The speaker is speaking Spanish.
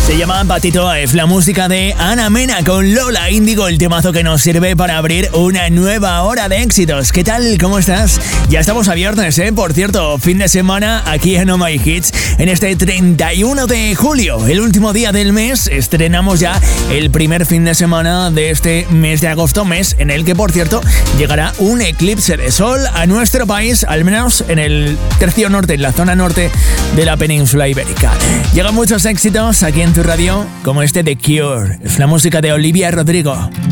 Se llama Patito, es la música de Ana Mena con Lola Índigo, el temazo que nos sirve para abrir una nueva hora de éxitos. ¿Qué tal? ¿Cómo estás? Ya estamos a viernes, ¿eh? Por cierto, fin de semana aquí en Oh My Hits. En este 31 de julio, el último día del mes, estrenamos ya el primer fin de semana de este mes de agosto, mes en el que, por cierto, llegará un eclipse de sol a nuestro país, al menos en el tercio norte, en la zona norte de la península ibérica. Llegan muchos éxitos aquí en tu radio, como este de Cure. Es la música de Olivia Rodrigo.